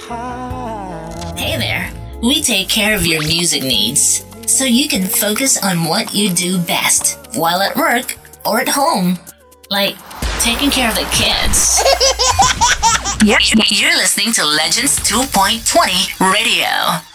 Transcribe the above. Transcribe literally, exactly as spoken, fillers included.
Hey there. We take care of your music needs so you can focus on what you do best while at work or at home, like taking care of the kids. You're listening to Legends two point twenty Radio.